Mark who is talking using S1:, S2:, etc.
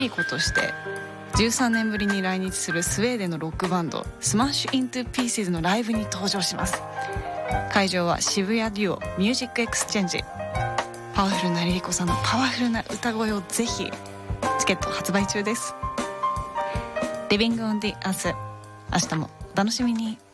S1: リコとして13年ぶりに来日するスウェーデンのロックバンドスマッシュ・イントゥ・ピースズのライブに登場します。会場は渋谷デュオミュージックエクスチェンジ。パワフルなリリコさんのパワフルな歌声をぜひ。チケット発売中です。 Living on the Earth、 明日もお楽しみに。